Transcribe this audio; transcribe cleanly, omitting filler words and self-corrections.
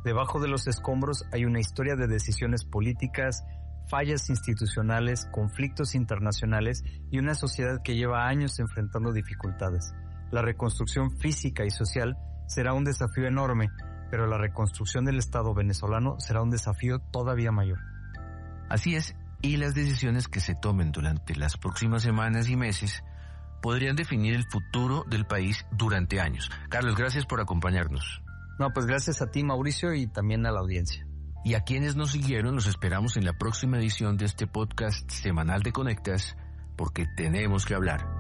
Debajo de los escombros hay una historia de decisiones políticas, fallas institucionales, conflictos internacionales y una sociedad que lleva años enfrentando dificultades. La reconstrucción física y social será un desafío enorme, pero la reconstrucción del Estado venezolano será un desafío todavía mayor. Así es, y las decisiones que se tomen durante las próximas semanas y meses podrían definir el futuro del país durante años. Carlos, gracias por acompañarnos. No, pues gracias a ti, Mauricio, y también a la audiencia. Y a quienes nos siguieron, los esperamos en la próxima edición de este podcast semanal de Conectas, porque tenemos que hablar.